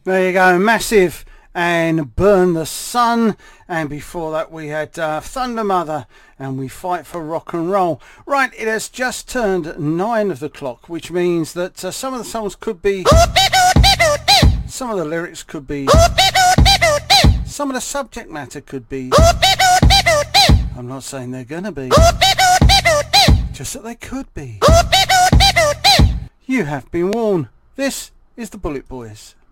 There you go, Massive and Burn the Sun. And before that we had Thunder Mother and We Fight for Rock and Roll. Right, it has just turned 9 of the clock, which means that some of the songs could be... some of the lyrics could be... some of the subject matter could be... I'm not saying they're gonna be, just that they could be. You have been warned. This is the Bullet Boys.